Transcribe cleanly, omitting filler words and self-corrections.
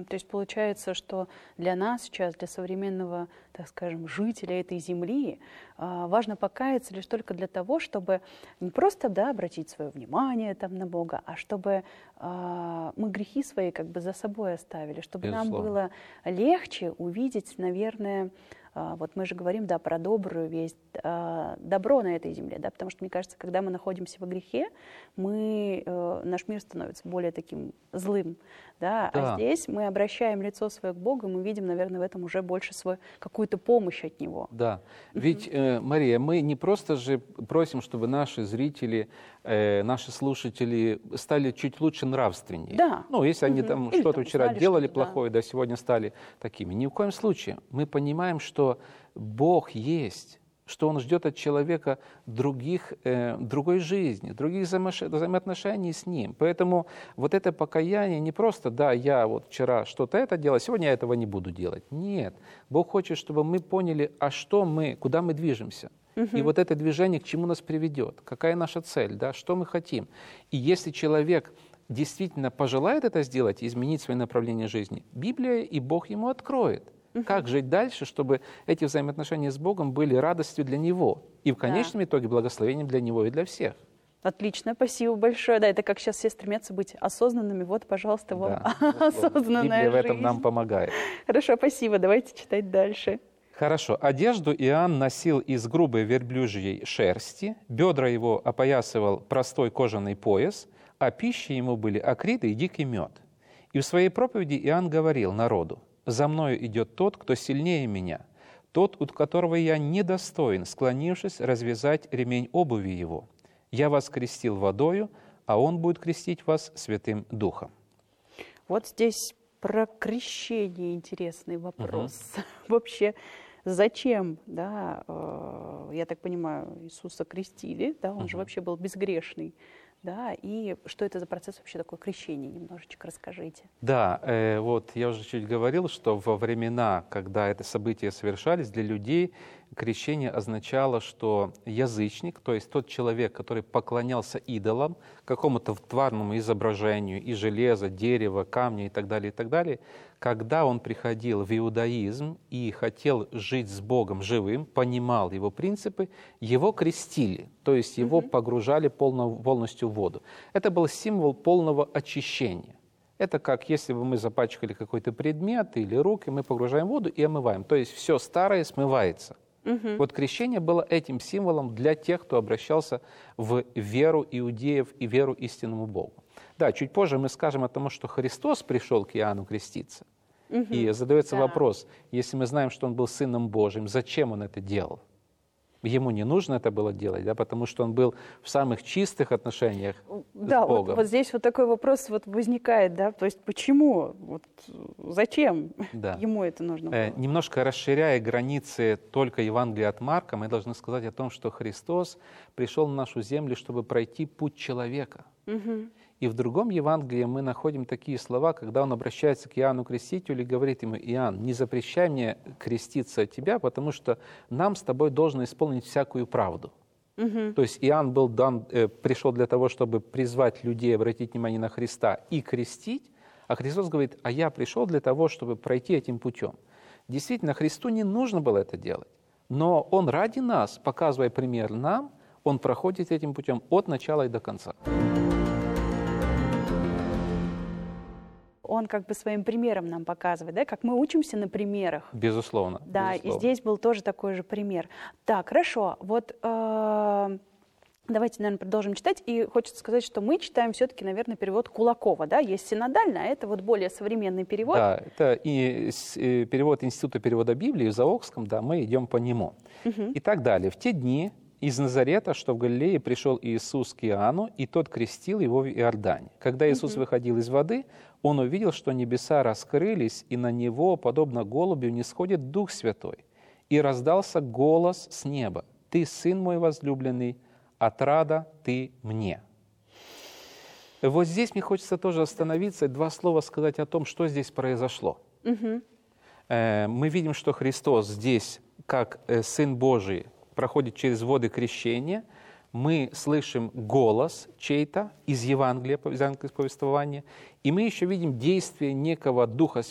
То есть получается, что для нас сейчас, для современного, так скажем, жителя этой земли, важно покаяться лишь только для того, чтобы не просто, да, обратить свое внимание там на Бога, а чтобы мы грехи свои как бы за собой оставили, чтобы нам было легче увидеть, наверное, вот мы же говорим, да, про добрую весть, добро на этой земле, да, потому что, мне кажется, когда мы находимся во грехе, наш мир становится более таким злым, да, а здесь мы обращаем лицо свое к Богу, и мы видим, наверное, в этом уже больше какую-то помощь от Него. Да, ведь, Мария, мы не просто же просим, чтобы наши зрители, наши слушатели стали чуть лучше нравственнее. Да. Ну, если они там что-то вчера делали плохое, да, сегодня стали такими. Ни в коем случае. Мы понимаем, что Бог есть, что Он ждет от человека другой жизни, других взаимоотношений с Ним. Поэтому вот это покаяние не просто, да, я вот вчера что-то это делал, сегодня я этого не буду делать. Нет. Бог хочет, чтобы мы поняли, куда мы движемся. И вот это движение к чему нас приведет, какая наша цель, да, что мы хотим. И если человек действительно пожелает это сделать, изменить свое направление жизни, Библия и Бог ему откроет. Как жить дальше, чтобы эти взаимоотношения с Богом были радостью для него и в конечном итоге благословением для него и для всех. Отлично, спасибо большое. Да, это как сейчас все стремятся быть осознанными. Вот, пожалуйста, вам осознанная Библия в этом жизнь. нам помогает. Хорошо, спасибо. Давайте читать дальше. Хорошо. Одежду Иоанн носил из грубой верблюжьей шерсти, бедра его опоясывал простой кожаный пояс, а пищей ему были акриды и дикий мед. И в своей проповеди Иоанн говорил народу: «За мною идет тот, кто сильнее меня, тот, у которого я недостоин, склонившись, развязать ремень обуви его. Я вас крестил водою, а он будет крестить вас Святым Духом». Вот здесь про крещение интересный вопрос. Вообще, зачем, да, я так понимаю, Иисуса крестили, да, он же вообще был безгрешный. Да, и что это за процесс вообще такое крещение? Немножечко расскажите. Да, вот я уже чуть говорил, что во времена, когда это события совершались, для людей крещение означало, что язычник, то есть тот человек, который поклонялся идолам, какому-то тварному изображению из железа, дерева, камня и так далее, когда он приходил в иудаизм и хотел жить с Богом живым, понимал его принципы, его крестили, то есть его погружали полностью в воду. Это был символ полного очищения. Это как если бы мы запачкали какой-то предмет или руки, мы погружаем в воду и омываем. То есть все старое смывается. Вот крещение было этим символом для тех, кто обращался в веру иудеев и веру истинному Богу. Да, чуть позже мы скажем о том, что Христос пришел к Иоанну креститься. И задается вопрос, если мы знаем, что Он был Сыном Божьим, зачем Он это делал? Ему не нужно это было делать, да, потому что он был в самых чистых отношениях с Богом. Да, вот здесь вот такой вопрос вот возникает, да, то есть почему, вот зачем ему это нужно было? Немножко расширяя границы только Евангелия от Марка, мы должны сказать о том, что Христос пришел на нашу землю, чтобы пройти путь человека. И в другом Евангелии мы находим такие слова, когда он обращается к Иоанну Крестителю и говорит ему: «Иоанн, не запрещай мне креститься от тебя, потому что нам с тобой должно исполнить всякую правду». То есть Иоанн пришел для того, чтобы призвать людей обратить внимание на Христа и крестить, а Христос говорит: «А я пришел для того, чтобы пройти этим путем». Действительно, Христу не нужно было это делать, но Он ради нас, показывая пример нам, Он проходит этим путем от начала и до конца. Он как бы своим примером нам показывает, да, как мы учимся на примерах. Безусловно. Да, безусловно. И здесь был тоже такой же пример. Так, хорошо, вот давайте, наверное, продолжим читать. И хочется сказать, что мы читаем все-таки, наверное, перевод Кулакова, да, есть синодальный, а это вот более современный перевод. Да, это и перевод Института перевода Библии в Заокском, да, мы идем по нему. И так далее. В те дни из Назарета, что в Галилее, пришел Иисус к Иоанну, и тот крестил его в Иордане. Когда Иисус выходил из воды, он увидел, что небеса раскрылись, и на него, подобно голубю, нисходит Дух Святой. И раздался голос с неба: «Ты, Сын мой возлюбленный, отрада ты мне». Вот здесь мне хочется тоже остановиться и два слова сказать о том, что здесь произошло. Мы видим, что Христос здесь, как Сын Божий, проходит через воды крещения. Мы слышим голос чей-то из Евангелия, из повествования, и мы еще видим действие некого Духа